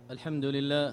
الحمد لله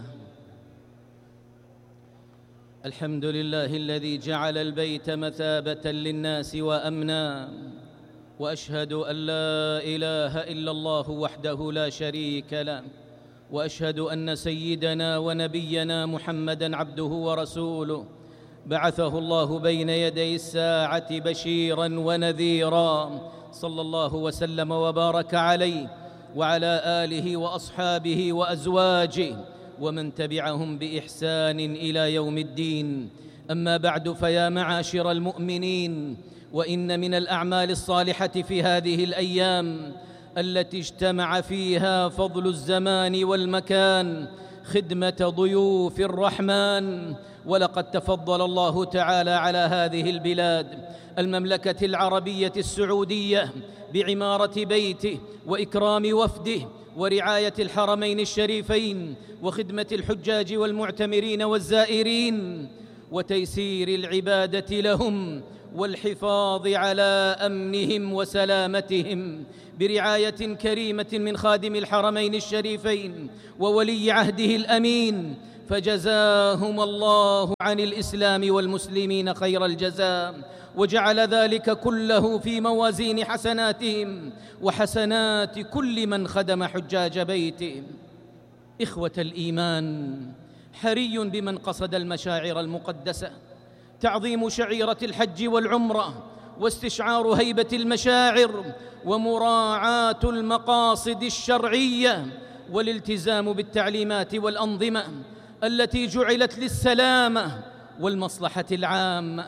الذي جعل البيت مثابة للناس وأمنا، وأشهد أن لا إله إلا الله وحده لا شريك له، وأشهد أن سيدنا ونبينا محمدًا عبده ورسوله، بعثه الله بين يدي الساعة بشيرًا ونذيرًا، صلى الله وسلم وبارك عليه وعلى آله وأصحابه وأزواجه ومن تبعهم بإحسان إلى يوم الدين. أما بعد، فيا معاشر المؤمنين، وإن من الأعمال الصالحة في هذه الأيام التي اجتمع فيها فضل الزمان والمكان خدمة ضيوف الرحمن. ولقد تفضل الله تعالى على هذه البلاد المملكة العربية السعودية بعمارة بيته وإكرام وفده ورعاية الحرمين الشريفين وخدمة الحجاج والمعتمرين والزائرين وتيسير العبادة لهم والحفاظ على أمنهم وسلامتهم برعاية كريمة من خادم الحرمين الشريفين وولي عهده الأمين، فجزاهم الله عن الإسلام والمسلمين خير الجزاء، وجعل ذلك كله في موازين حسناتهم وحسنات كل من خدم حجاج بيته. إخوة الإيمان، حري بمن قصد المشاعر المقدسة تعظيم شعيرة الحج والعمرة واستشعار هيبة المشاعر ومراعاة المقاصد الشرعية والالتزام بالتعليمات والأنظمة التي جعلت للسلامة والمصلحة العامة.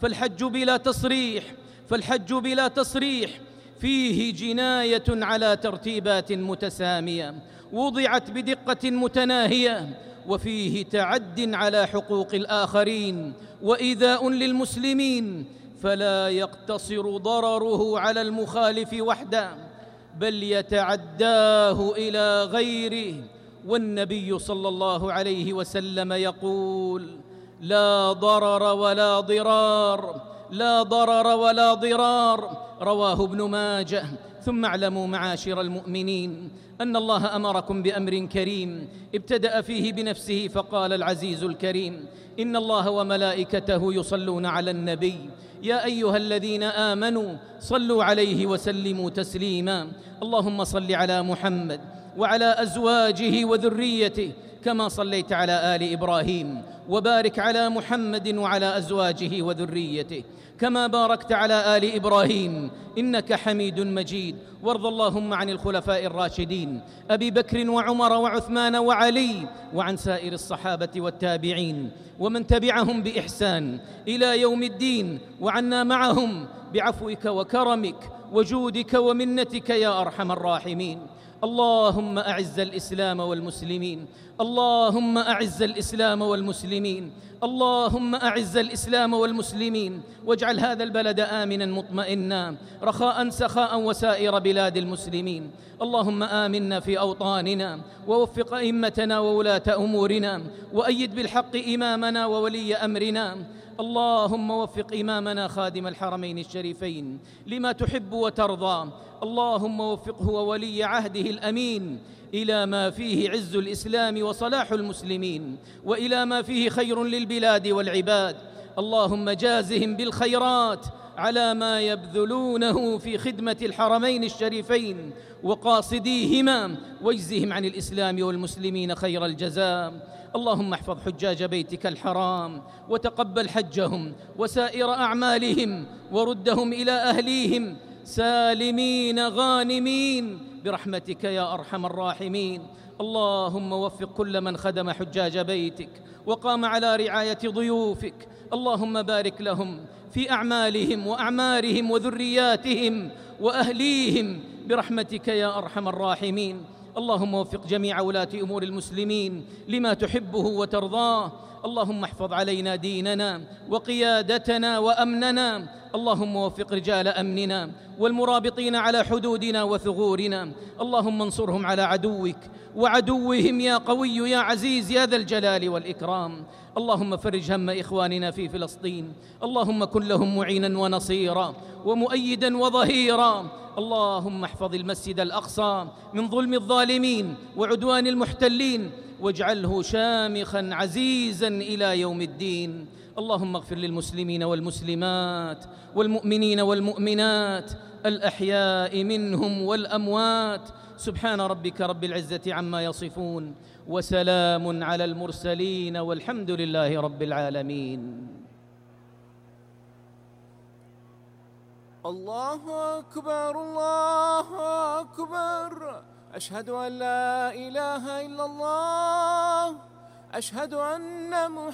فالحج بلا تصريح فيه جناية على ترتيبات متسامية وضعت بدقة متناهية، وفيه تعد على حقوق الآخرين وإيذاء للمسلمين، فلا يقتصر ضرره على المخالف وحده بل يتعداه إلى غيره. والنبي صلى الله عليه وسلم يقول: لا ضرر ولا ضرار، رواه ابن ماجه. ثم اعلموا معاشر المؤمنين أن الله أمركم بأمر كريم ابتدأ فيه بنفسه فقال العزيز الكريم: إن الله وملائكته يصلون على النبي يا أيها الذين آمنوا صلوا عليه وسلموا تسليما. اللهم صل على محمد وعلى أزواجه وذريته كما صليت على آل إبراهيم، وبارك على محمد وعلى أزواجه وذريته كما باركت على آل إبراهيم إنك حميد مجيد. وارض اللهم عن الخلفاء الراشدين أبي بكر وعمر وعثمان وعلي، وعن سائر الصحابة والتابعين ومن تبعهم بإحسان إلى يوم الدين، وعنا معهم بعفوك وكرمك وجودك ومنتك يا أرحم الراحمين. اللهم أعز الإسلام والمسلمين، اللهم أعز الإسلام والمسلمين، اللهم أعز الإسلام والمسلمين، واجعل هذا البلد آمنا مطمئنا رخاء سخاء وسائر بلاد المسلمين. اللهم آمنا في أوطاننا، ووفق أئمتنا وولاة أمورنا، وأيد بالحق إمامنا وولي أمرنا. اللهم وفق إمامنا خادم الحرمين الشريفين لما تحب وترضى، اللهم وفقه وولي عهده الأمين إلى ما فيه عز الإسلام وصلاح المسلمين، وإلى ما فيه خير للبلاد والعباد. اللهم جازهم بالخيرات على ما يبذلونه في خدمة الحرمين الشريفين وقاصديهما، واجزهم عن الإسلام والمسلمين خير الجزاء. اللهم احفظ حجاج بيتك الحرام وتقبل حجهم وسائر أعمالهم، وردهم إلى أهليهم سالمين غانمين برحمتك يا أرحم الراحمين. اللهم وفق كل من خدم حجاج بيتك وقام على رعاية ضيوفك، اللهم بارك لهم في أعمالهم وأعمارهم وذرياتهم وأهليهم برحمتك يا أرحم الراحمين. اللهم وفق جميع ولاة أمور المسلمين لما تحبه وترضاه. اللهم احفظ علينا ديننا وقيادتنا وأمننا. اللهم وفق رجال أمننا والمرابطين على حدودنا وثغورنا. اللهم انصرهم على عدوك وعدوهم يا قوي يا عزيز يا ذا الجلال والإكرام. اللهم فرج هم إخواننا في فلسطين، اللهم كن لهم معينا ونصيرا ومؤيدا وظهيرا. اللهم احفظ المسجد الأقصى من ظلم الظالمين وعدوان المحتلين، واجعله شامخا عزيزا إلى يوم الدين. اللهم اغفر للمسلمين والمسلمات والمؤمنين والمؤمنات الأحياء منهم والأموات. سبحان ربك رب العزة عما يصفون، وسلام على المرسلين، والحمد لله رب العالمين. الله أكبر الله أكبر، أشهد أن لا إله إلا الله، أشهد أن محمدا